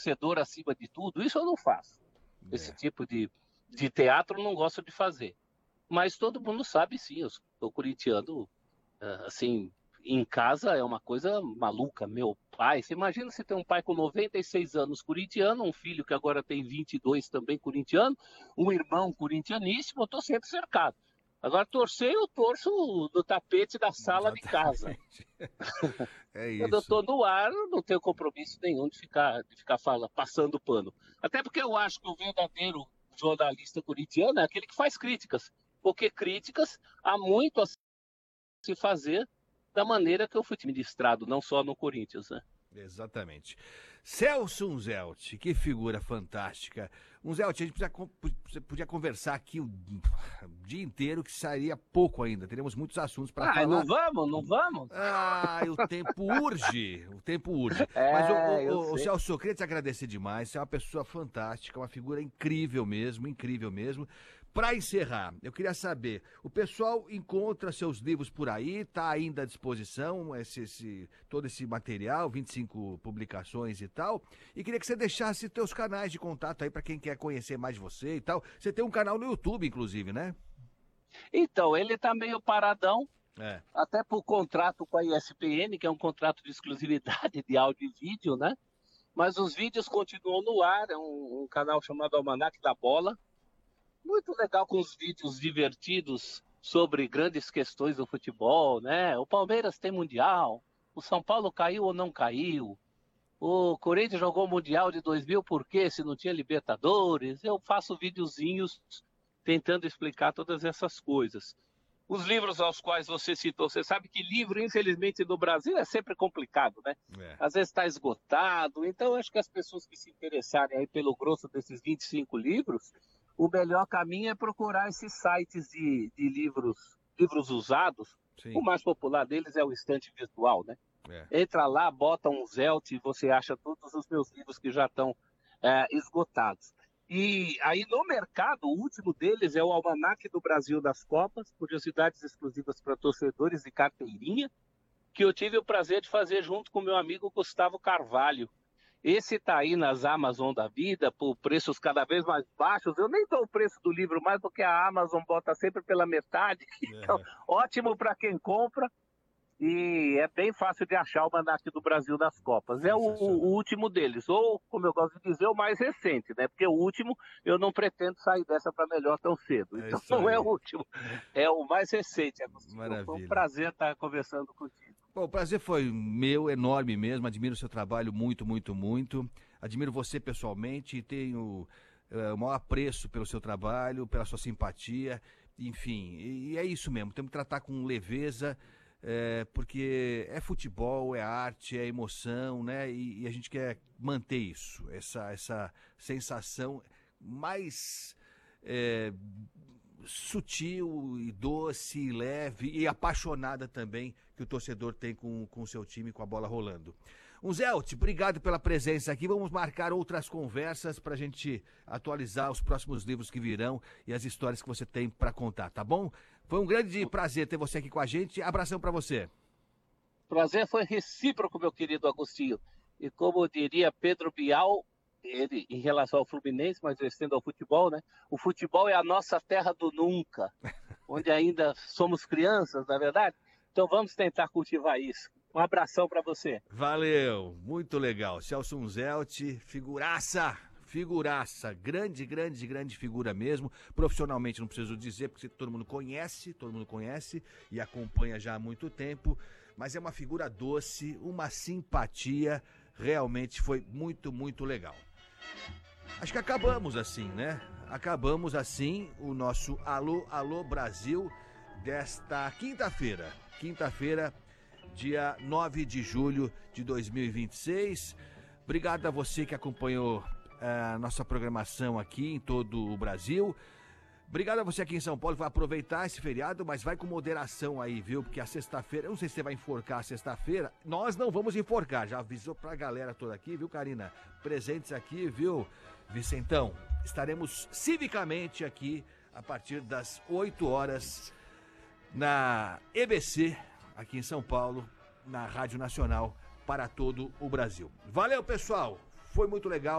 torcedor acima de tudo, isso eu não faço. Esse tipo de teatro eu não gosto de fazer. Mas todo mundo sabe, sim, eu sou corintiano, assim, em casa é uma coisa maluca. Meu pai, você imagina se tem um pai com 96 anos corintiano, um filho que agora tem 22 também corintiano, um irmão corintianíssimo, eu estou sempre cercado. Agora, torcer, eu torço no tapete da sala de casa. Exatamente. É Quando eu isso. estou no ar, eu não tenho compromisso nenhum de ficar passando pano. Até porque eu acho que o verdadeiro jornalista corintiano é aquele que faz críticas. Porque críticas há muito a se fazer da maneira que eu fui administrado, não só no Corinthians, né? Exatamente. Celso Unzelt, que figura fantástica. Unzelt, a gente podia conversar aqui o dia inteiro, que sairia pouco ainda. Teremos muitos assuntos para Não falar. vamos, não vamos? O tempo urge, o tempo urge. Mas, Eu sei. Celso, eu queria te agradecer demais. Você é uma pessoa fantástica, uma figura incrível mesmo, incrível mesmo. Para encerrar, eu queria saber, o pessoal encontra seus livros por aí, está ainda à disposição, todo esse material, 25 publicações e tal, e queria que você deixasse teus canais de contato aí para quem quer conhecer mais você e tal. Você tem um canal no YouTube, inclusive, né? Então, ele está meio paradão, É. até por contrato com a ESPN, que é um contrato de exclusividade de áudio e vídeo, né? Mas os vídeos continuam no ar, é um canal chamado Almanac da Bola, muito legal, com os vídeos divertidos sobre grandes questões do futebol, né? O Palmeiras tem Mundial, o São Paulo caiu ou não caiu, o Corinthians jogou o Mundial de 2000 por quê, se não tinha Libertadores. Eu faço videozinhos tentando explicar todas essas coisas. Os livros aos quais você citou, você sabe que livro, infelizmente, no Brasil é sempre complicado, né? É. Às vezes está esgotado, então acho que as pessoas que se interessarem aí pelo grosso desses 25 livros, o melhor caminho é procurar esses sites de livros usados. O Sim. mais popular deles é o Estante Virtual, né? É. Entra lá, bota um Zelt e você acha todos os meus livros que já estão esgotados. E aí no mercado, o último deles é o Almanac do Brasil das Copas, curiosidades exclusivas para torcedores e carteirinha, que eu tive o prazer de fazer junto com meu amigo Gustavo Carvalho. Esse está aí nas Amazon da vida, por preços cada vez mais baixos. Eu nem dou o preço do livro mais, porque a Amazon bota sempre pela metade. Então, ótimo para quem compra. E é bem fácil de achar o Almanac do Brasil das Copas. É o último deles, ou, como eu gosto de dizer, o mais recente, né? Porque o último eu não pretendo sair dessa para melhor tão cedo. É Então isso não é aí. o último, é o mais recente, Agostinho. Foi um Maravilha. prazer estar conversando contigo. Bom, o prazer foi meu, enorme mesmo. Admiro o seu trabalho muito, muito, muito. Admiro você pessoalmente e tenho o maior apreço pelo seu trabalho, pela sua simpatia, enfim. E é isso mesmo, temos que tratar com leveza, porque é futebol, é arte, é emoção, né? E a gente quer manter isso, essa sensação mais sutil e doce, e leve e apaixonada também que o torcedor tem com o seu time, com a bola rolando. Unzelt, obrigado pela presença aqui. Vamos marcar outras conversas para a gente atualizar os próximos livros que virão e as histórias que você tem para contar, tá bom? Foi um grande prazer ter você aqui com a gente. Abração para você. Prazer foi recíproco, meu querido Agostinho. E como diria Pedro Bial, ele em relação ao Fluminense, mas eu estendo ao futebol, né? O futebol é a nossa terra do nunca, onde ainda somos crianças, na verdade. Então vamos tentar cultivar isso. Um abração para você. Valeu, muito legal. Celso Unzelt, figuraça. Figuraça, grande, grande, grande figura mesmo. Profissionalmente não preciso dizer, porque todo mundo conhece e acompanha já há muito tempo. Mas é uma figura doce, uma simpatia, realmente foi muito, muito legal. Acho que acabamos assim, né? Acabamos assim o nosso Alô, Alô Brasil desta quinta-feira. Quinta-feira, dia 9 de julho de 2026. Obrigado a você que acompanhou a nossa programação aqui em todo o Brasil. Obrigado a você aqui em São Paulo que vai aproveitar esse feriado, mas vai com moderação aí, viu? Porque a sexta-feira, eu não sei se você vai enforcar a sexta-feira, nós não vamos enforcar, já avisou pra galera toda aqui, viu, Karina? Presentes aqui, viu, Vicentão? Estaremos civicamente aqui a partir das 8 horas na EBC, aqui em São Paulo, na Rádio Nacional para todo o Brasil. Valeu, pessoal! Foi muito legal.